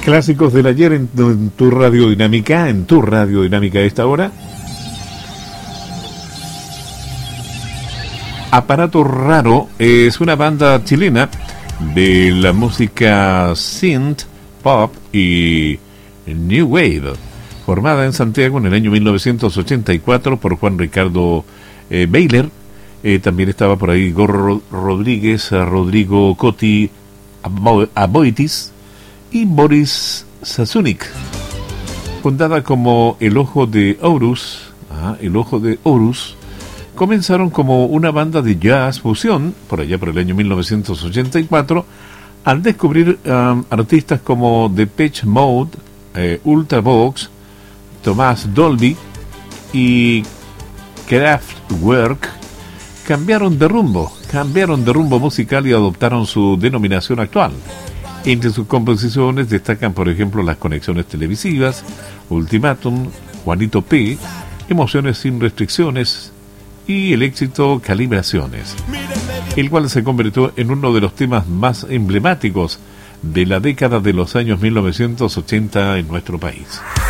Clásicos del ayer en tu Radio Dinámica, a esta hora. Aparato Raro es una banda chilena de la música synth, pop y new wave, formada en Santiago en el año 1984 por Juan Ricardo Baylor. También estaba por ahí Gorro Rodríguez, Rodrigo Coti Aboitis y Boris Sasunik. Fundada como El Ojo de Horus, comenzaron como una banda de jazz fusión por allá por el año 1984, al descubrir artistas como Depeche Mode, Ultravox, Tomás Dolby y Kraftwerk. Cambiaron de rumbo musical y adoptaron su denominación actual. Entre sus composiciones destacan, por ejemplo, Las Conexiones Televisivas, Ultimátum, Juanito P., Emociones sin Restricciones y el éxito Calibraciones, el cual se convirtió en uno de los temas más emblemáticos de la década de los años 1980 en nuestro país.